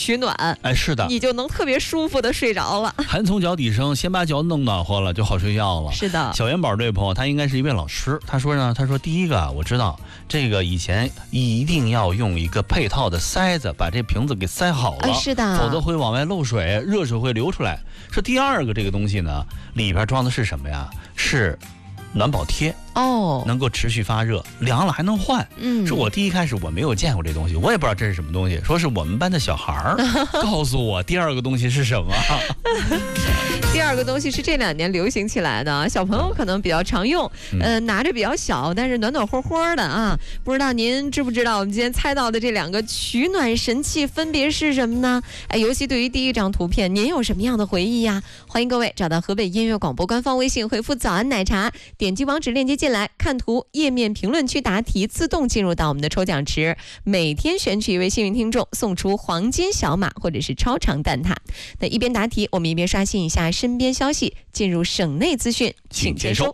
取暖。 哎，是的， 你就能特别舒服的睡着了。 寒从脚底生，先把脚弄暖和了就好睡觉了。 是的， 小元宝这位朋友，他应该是一位老师。他说第一个我知道，这个以前一定要用一个配套的塞子把这瓶子给塞好了， 是的， 否则会往外漏水，热水会流出来。说第二个这个东西呢，里边装的是什么呀？是暖宝贴哦， 能够持续发热，凉了还能换。说我第一开始我没有见过这东西，我也不知道这是什么东西。说是我们班的小孩儿告诉我第二个东西是什么。 第二个东西是这2年流行起来的，小朋友可能比较常用，拿着比较小，但是暖暖和和的啊。不知道您知不知道我们今天猜到的这2个取暖神器分别是什么呢？哎，尤其对于第一张图片，您有什么样的回忆呀？欢迎各位找到河北音乐广播官方微信，回复早安奶茶，点击网址链接进来，看图页面评论区答题，自动进入到我们的抽奖池，每天选取一位幸运听众，送出黄金小马或者是超长蛋挞。那一边答题，我们一边刷新一下身边消息，进入省内资讯，请接收。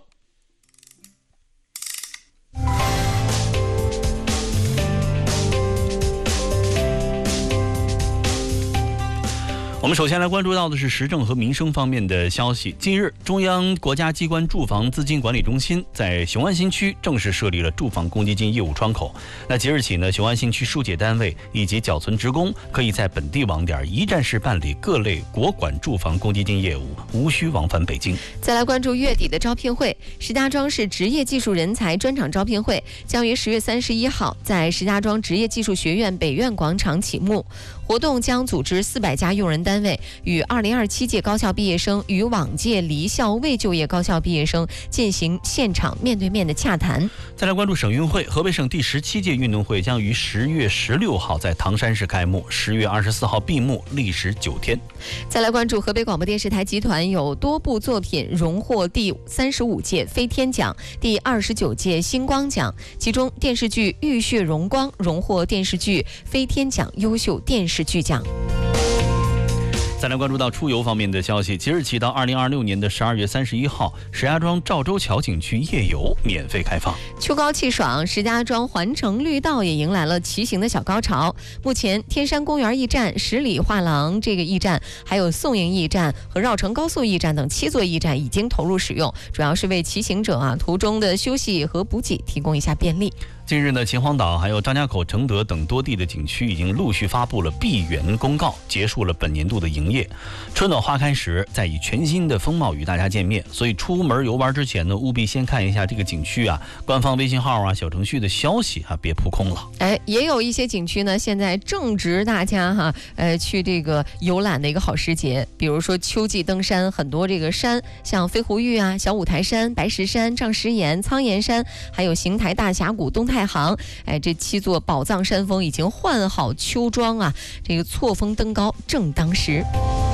我们首先来关注到的是时政和民生方面的消息。近日，中央国家机关住房资金管理中心在雄安新区正式设立了住房公积金业务窗口。那即日起呢，雄安新区疏解单位以及缴存职工可以在本地网点一站式办理各类国管住房公积金业务，无需往返北京。 再来关注月底的招聘会，石家庄市职业技术人才专场招聘会将于10月31号在石家庄职业技术学院北苑广场启幕。活动将组织400家用人单位与2027届高校毕业生与往届离校未就业高校毕业生进行现场面对面的洽谈。 再来关注省运会，河北省第17届运动会将于10月16号在唐山市开幕，10月24号闭幕，历时9天。 再来关注河北广播电视台集团有多部作品荣获第35届飞天奖、第29届星光奖，其中电视剧《浴血荣光》荣获电视剧飞天奖优秀电视剧奖。 再来关注到出游方面的消息，即日起到2026年的12月31号，石家庄赵州桥景区夜游免费开放。 秋高气爽，石家庄环城绿道也迎来了骑行的小高潮。目前天山公园驿站、十里画廊这个驿站，还有宋营驿站和绕城高速驿站等7座驿站已经投入使用，主要是为骑行者途中的休息和补给提供一下便利。 近日呢，秦皇岛还有张家口、承德等多地的景区已经陆续发布了闭园公告，结束了本年度的营业。春暖花开时，再以全新的风貌与大家见面。所以出门游玩之前呢，务必先看一下这个景区官方微信号小程序的消息别扑空了。 哎，也有一些景区呢，现在正值大家去这个游览的一个好时节。比如说秋季登山，很多这个山，像飞狐峪小五台山、白石山、丈石岩、苍岩山，还有邢台大峡谷、东太行，这7座宝藏山峰已经换好秋装这个错峰登高正当时。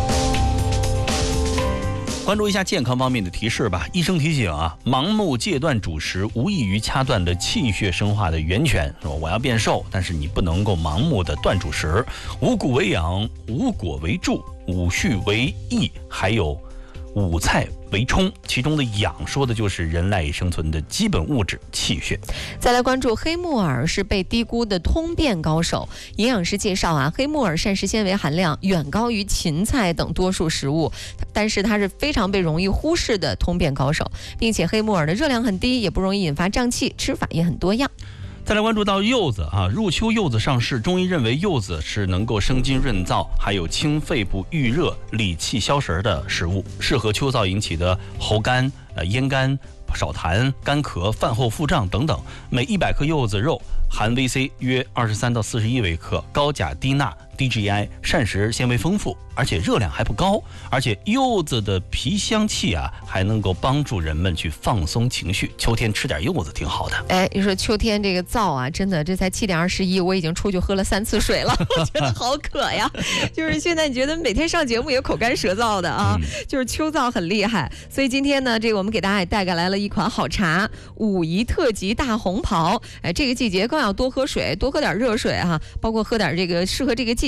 关注一下健康方面的提示吧。医生提醒盲目戒断主食无异于掐断了气血生化的源泉。说我要变瘦，但是你不能够盲目的断主食。五谷为养，五果为助，五畜为益，还有五菜为充，其中的养说的就是人赖以生存的基本物质气血。 再来关注黑木耳是被低估的通便高手。营养师介绍黑木耳膳食纤维含量远高于芹菜等多数食物，但是它是非常被容易忽视的通便高手，并且黑木耳的热量很低，也不容易引发胀气，吃法也很多样。 再来关注到柚子入秋柚子上市，中医认为柚子是能够生津润燥，还有清肺部预热、理气消食的食物，适合秋燥引起的喉干、咽干、少痰、干咳、饭后腹胀等等。每100克柚子肉含 VC 约23到41微克，高钾低钠DGI， 膳食纤维丰富，而且热量还不高，而且柚子的皮香气还能够帮助人们去放松情绪。秋天吃点柚子挺好的。 你说秋天这个燥真的，这才7点21，我已经出去喝了3次水了，我觉得好渴呀。就是现在你觉得每天上节目也口干舌燥的就是秋燥很厉害。所以今天呢，这个我们给大家也带来了一款好茶——武夷特级大红袍。这个季节更要多喝水，多喝点热水包括喝点这个适合这个季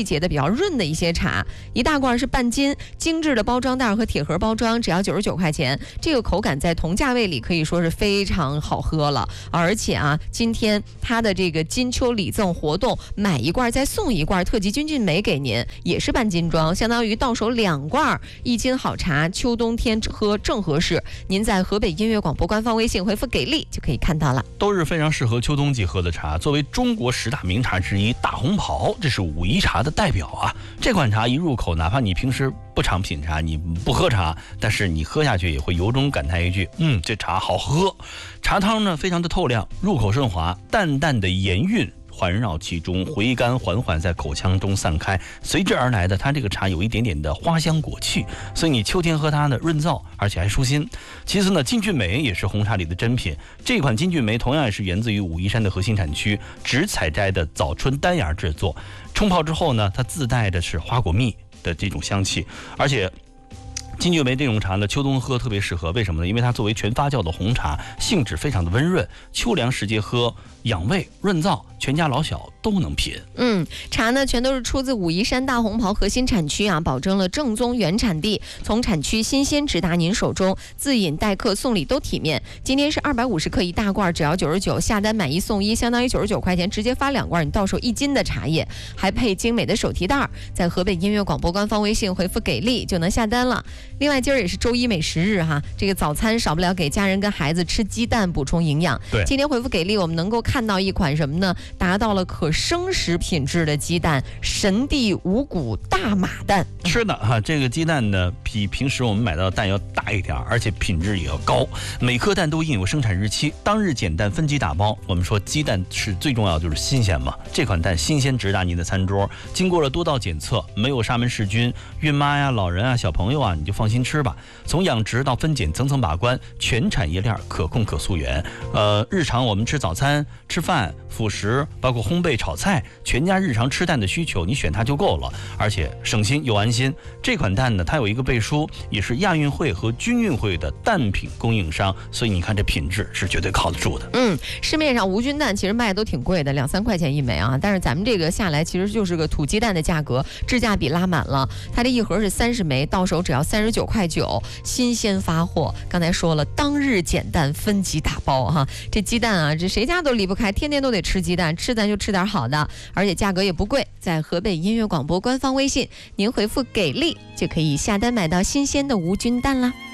季节的比较润的一些茶，一大罐是半斤，精致的包装袋和铁盒包装，只要99块钱。这个口感在同价位里可以说是非常好喝了。而且啊，今天它的这个金秋礼赠活动，买一罐再送一罐特级君俊梅给您，也是半斤装，相当于到手2罐，1斤好茶，秋冬天喝正合适。您在河北音乐广播官方微信回复给力就可以看到了， 都是非常适合秋冬季喝的茶。作为中国10大名茶之一，大红袍这是武夷茶的代表啊。这款茶一入口，哪怕你平时不常品茶，你不喝茶，但是你喝下去也会由衷感叹一句，这茶好喝。茶汤呢非常的透亮，入口顺滑，淡淡的盐韵环绕其中，回甘缓缓在口腔中散开，随之而来的它这个茶有一点点的花香果气，所以你秋天喝它呢润燥，而且还舒心。其次呢，金骏眉也是红茶里的珍品，这款金骏眉同样也是源自于武夷山的核心产区，只采摘的早春单芽制作，冲泡之后呢，它自带的是花果蜜的这种香气，而且金骏眉这种茶呢，秋冬喝特别适合，为什么呢？因为它作为全发酵的红茶，性质非常的温润，秋凉时节喝，养胃润燥，全家老小都能品。 茶呢全都是出自武夷山大红袍核心产区啊，保证了正宗原产地，从产区新鲜直达您手中，自饮待客送礼都体面。今天是250克一大罐，只要99，下单买1送1，相当于99块钱，直接发2罐，你到手1斤的茶叶，还配精美的手提袋。在河北音乐广播官方微信回复给力就能下单了。另外今儿也是周一美食日哈，这个早餐少不了给家人跟孩子吃鸡蛋补充营养。 对， 今天回复给力，我们能够看到一款什么呢？达到了可生食品质的鸡蛋，神地五谷大马蛋。 是的哈，这个鸡蛋呢比平时我们买到的蛋要大一点，而且品质也要高。每颗蛋都印有生产日期，当日捡蛋分级打包。我们说鸡蛋是最重要的就是新鲜嘛，这款蛋新鲜直达您的餐桌，经过了多道检测，没有沙门氏菌，孕妈呀、老人啊、小朋友啊，你就放心吃吧。从养殖到分拣层层把关，全产业链可控可溯源。日常我们吃早餐、吃饭、辅食，包括烘焙、炒菜，全家日常吃蛋的需求，你选它就够了，而且省心又安心。这款蛋呢，它有一个背书，也是亚运会和军运会的蛋品供应商，所以你看这品质是绝对靠得住的。 市面上无菌蛋其实卖的都挺贵的，2-3块钱一枚啊，但是咱们这个下来其实就是个土鸡蛋的价格，质价比拉满了。它这一盒是30枚，到手只要39块9，新鲜发货。刚才说了，当日捡蛋分级打包哈，这鸡蛋啊，这谁家都离不开，天天都得吃鸡蛋，吃咱就吃点好的，而且价格也不贵。在河北音乐广播官方微信，您回复给力就可以下单买到新鲜的无菌蛋啦。